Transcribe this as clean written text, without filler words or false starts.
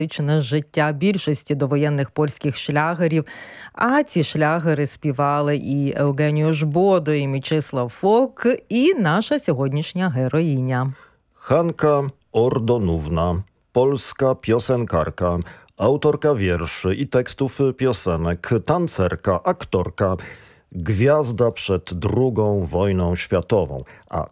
життя більшості довоєнних польських шлягерів. А ці шлягери співали і Евгеніуш Бодо, і Мічислав Фок, і наша сьогоднішня героїня. Hanka Ordonówna, polska piosenkarka, autorka wierszy i tekstów piosenek, tancerka, aktorka, gwiazda przed II wojną światową, a